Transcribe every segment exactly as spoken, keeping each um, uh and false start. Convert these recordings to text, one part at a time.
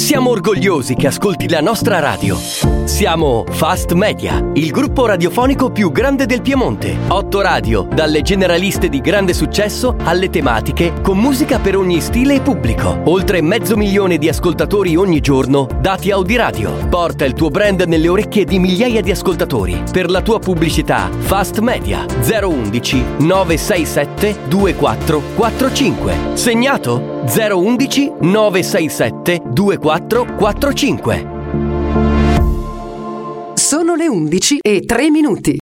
Siamo orgogliosi che ascolti la nostra radio. Siamo Fast Media, il gruppo radiofonico più grande del Piemonte. Otto radio, dalle generaliste di grande successo alle tematiche, con musica per ogni stile e pubblico. Oltre mezzo milione di ascoltatori ogni giorno, dati Audiradio. Porta il tuo brand nelle orecchie di migliaia di ascoltatori. Per la tua pubblicità, Fast Media zero undici nove sei sette due quattro quattro cinque. Segnato? zero undici nove sei sette due quattro quattro cinque. Sono le undici e tre minuti.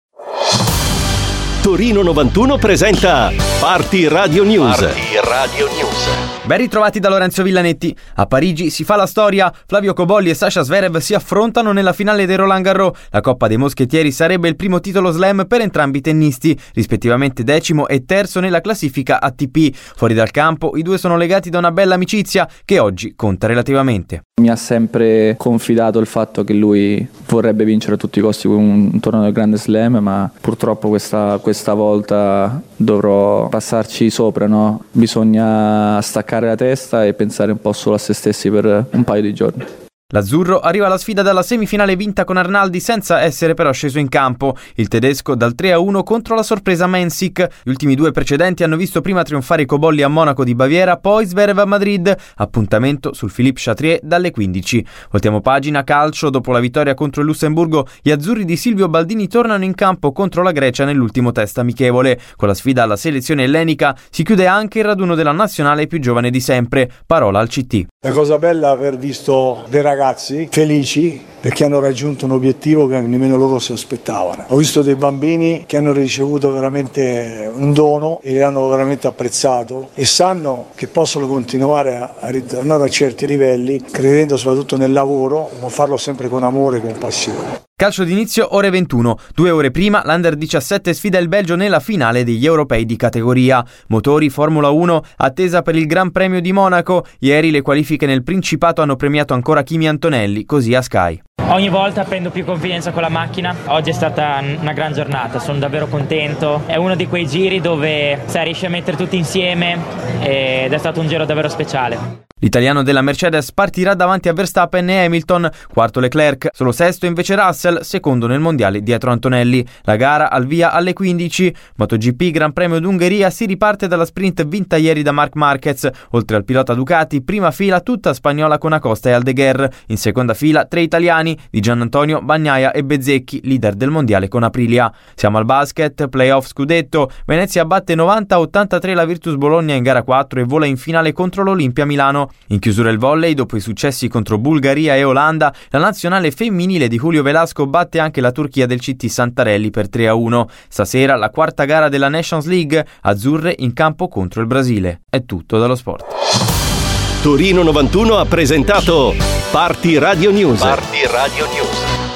Torino novantuno presenta Party Radio News. Party Radio News. Ben ritrovati da Lorenzo Villanetti. A Parigi si fa la storia. Flavio Cobolli e Sasha Zverev si affrontano nella finale dei Roland Garros. La Coppa dei Moschettieri sarebbe il primo titolo slam per entrambi i tennisti, rispettivamente decimo e terzo nella classifica A T P. Fuori dal campo i due sono legati da una bella amicizia che oggi conta relativamente. Mi ha sempre confidato il fatto che lui vorrebbe vincere a tutti i costi un, un torneo del Grande Slam, ma purtroppo questa, questa volta dovrò passarci sopra, no? Bisogna staccare la testa e pensare un po' solo a se stessi per un paio di giorni. L'azzurro arriva alla sfida dalla semifinale vinta con Arnaldi senza essere però sceso in campo. Il tedesco dal tre a uno contro la sorpresa Mensik. Gli ultimi due precedenti hanno visto prima trionfare i Cobolli a Monaco di Baviera, poi Zverev a Madrid. Appuntamento sul Philippe Chatrier dalle quindici. Voltiamo pagina calcio. Dopo la vittoria contro il Lussemburgo, gli azzurri di Silvio Baldini tornano in campo contro la Grecia nell'ultimo test amichevole. Con la sfida alla selezione ellenica si chiude anche il raduno della nazionale più giovane di sempre. Parola al C T. La cosa bella è aver visto dei ragazzi felici perché hanno raggiunto un obiettivo che nemmeno loro si aspettavano. Ho visto dei bambini che hanno ricevuto veramente un dono e l'hanno veramente apprezzato e sanno che possono continuare a, a ritornare a certi livelli, credendo soprattutto nel lavoro, ma farlo sempre con amore e con passione. Calcio d'inizio ore ventuno. Due ore prima l'Under diciassette sfida il Belgio nella finale degli europei di categoria. Motori Formula uno, attesa per il Gran Premio di Monaco. Ieri le qualifiche nel Principato hanno premiato ancora Kimi Antonelli, così a Sky. Ogni volta prendo più confidenza con la macchina. Oggi è stata una gran giornata, sono davvero contento. È uno di quei giri dove sai, riesci a mettere tutti insieme ed è stato un giro davvero speciale. L'italiano della Mercedes partirà davanti a Verstappen e Hamilton, quarto Leclerc, solo sesto invece Russell, secondo nel mondiale dietro Antonelli. La gara al via alle quindici. MotoGP Gran Premio d'Ungheria si riparte dalla sprint vinta ieri da Marc Marquez. Oltre al pilota Ducati, prima fila tutta spagnola con Acosta e Aldeguer. In seconda fila tre italiani, di Giannantonio, Bagnaia e Bezzecchi, leader del mondiale con Aprilia. Siamo al basket, playoff scudetto. Venezia batte novanta a ottantatré la Virtus Bologna in gara quattro e vola in finale contro l'Olimpia Milano. In chiusura il volley, dopo i successi contro Bulgaria e Olanda, la nazionale femminile di Julio Velasco batte anche la Turchia del C T Santarelli per tre a uno. Stasera la quarta gara della Nations League, azzurre in campo contro il Brasile. È tutto dallo sport. Torino novantuno ha presentato Party Radio News. Party Radio News.